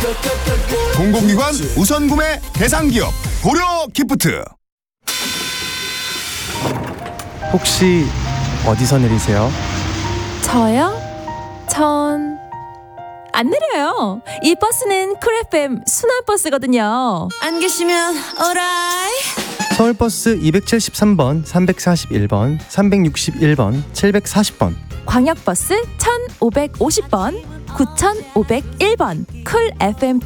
공공기관 우선구매 대상기업 고려기프트. 혹시 어디서 내리세요? 저요? 전 안 내려요. 이 버스는 쿨 FM 순환버스거든요. 안 계시면 오라이. 서울버스 273번, 341번, 361번, 740번. 광역버스 1550번, 9501번, 쿨 FM